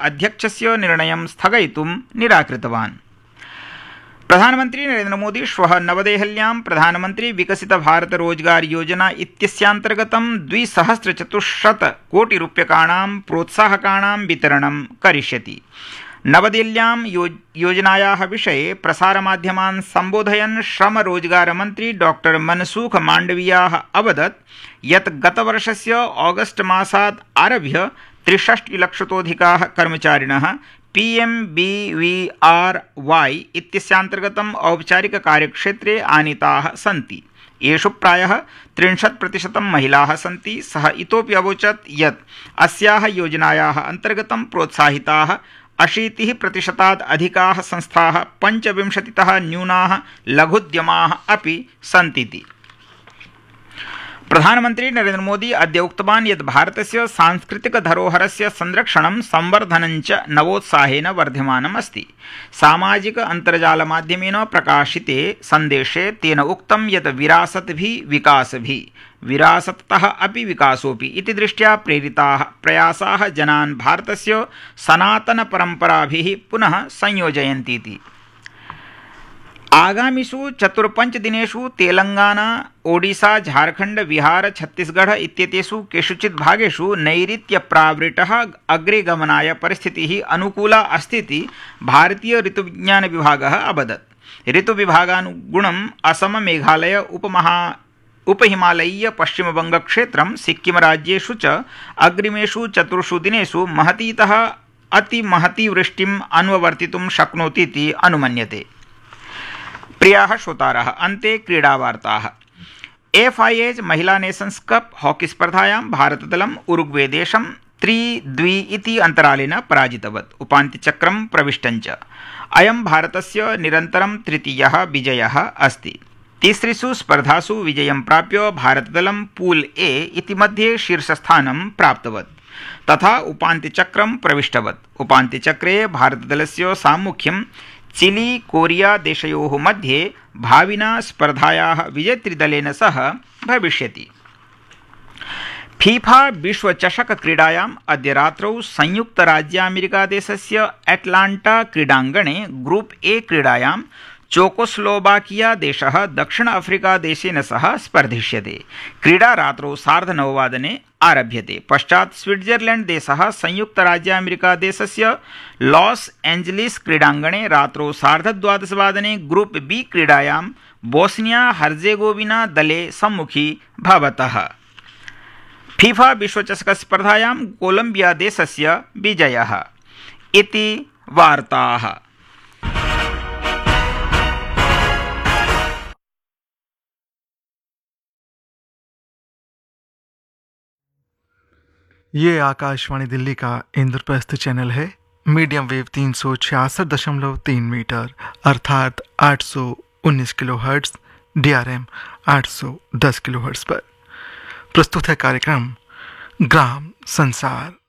अध्यक्षस्य निर्णयं स्थगयितुं निराकृतवान्। प्रधानमन्त्री नरेन्द्र मोदी श्वः नवदेहल्यां प्रधानमन्त्री विकसित भारत रोजगार योजना इत्यस्यान्तर्गतं 2,400 कोटिरूप्यकाणां प्रोत्साहकाणां वितरणं करिष्यति। नवदिल्ल्यां योजनायाः विषये प्रसारमाध्यमान् सम्बोधयन् श्रम रोजगार मन्त्री डॉ मनसुख माण्डवियाः अवदत् यत् गतवर्षस्य ऑगस्ट मासात् आरभ्य 63 लक्षतोऽधिकाः कर्मचारिणः PMBVRY इत्यस्यान्तर्गतं औपचारिक कार्यक्षेत्रे आनीताः सन्ति। येषु प्रायः 30% महिलाः सन्ति। सः इतोपि अवोचत् यत् अस्याः योजनायाः अन्तर्गतं प्रोत्साहिताः 80% अधिकाः संस्थाः 25तः न्यूनाः लघुद्यमाः अपि सन्तीति। प्रधानमन्त्री नरेन्द्र मोदी अद्य उक्तवान् यत् भारतस्य सांस्कृतिक धरोहरस्य संरक्षणं संवर्धनं च नवोत्साहेन वर्धमानम् अस्ति। सामाजिक अन्तर्जालमाध्यमेन प्रकाशिते सन्देशे तेन उक्तं यत् विरासत् भी विकास भी विरासतः अपि विकासोऽपि इति दृष्ट्या प्रेरिताः प्रयासाः जनान् भारतस्य सनातन परम्पराभिः पुनः संयोजयन्तीति। आगामिषु 4-5 दिनेषु तेलंगाना, ओडिशा, झारखंड, बिहार, छत्तीसगढ़ इत्येतेषु केषुचित् भागेषु नैऋत्यप्रावृतः अग्रे गमनाय परिस्थितिः अनुकूला अस्तीति भारतीय ऋतुविज्ञान विभागः अवदत्। ऋतुविभागानुगुणम् असम, मेघालय, उपहिमालयीय पश्चिमबङ्गक्षेत्रं, सिक्किमराज्येषु च अग्रिमेषु 4 दिनेषु महतीतः अतिमहती वृष्टिम् अन्वर्तितुं शक्नोतीति अनुमन्यते। प्रियाः श्रोतारः, अन्ते क्रीडावार्ताः। FIH महिला नेशन्स् कप हॉकी स्पर्धायां भारतदलम् उरुग्वे देशं 3-2 इति अन्तरालेन पराजितवत् उपान्त्यचक्रं प्रविष्टञ्च। अयं भारतस्य निरन्तरं तृतीयः विजयः अस्ति। तिसृषु स्पर्धासु विजयं प्राप्य भारतदलं पूल A इति मध्ये शीर्षस्थानं प्राप्तवत् तथा उपान्त्यचक्रं प्रविष्टवत्। उपान्त्यचक्रे भारतदलस्य साम्मुख्यं चिली, कोरिया देशयोः मध्ये भाविना स्पर्धायाः विजेतृदलेन सह भविष्यति। फीफा विश्वचषक क्रीडायाम् अद्य रात्रौ संयुक्तराज्यामेरिकादेशस्य एटलाण्टा क्रीडाङ्गणे ग्रुप A क्रीडायां चेकोस्लोवाकिया देशः दक्षिण अफ्रीका देशेन सह स्पर्धिष्यते। क्रीडा रात्रौ 9:30 आरभ्यते। पश्चात् स्विट्जरलैंड देशः संयुक्तराज्यामेरिका देशस्य लॉस एंजलिस क्रीडाङ्गणे रात्रौ 12:30 ग्रुप B क्रीडायां बोस्निया हर्जेगोविना दले सम्मुखी भवतः। फीफा विश्वचषक स्पर्धायां कोलंबिया देशस्य विजयः इति वार्ताः। ये आकाशवाणी दिल्ली का इंद्रप्रस्थ चैनल है। मीडियम वेव 366.3 मीटर अर्थात 819 किलोहर्ट्ज़, DRM 810 किलोहर्ट्ज़ पर प्रस्तुत है कार्यक्रम ग्राम संसार।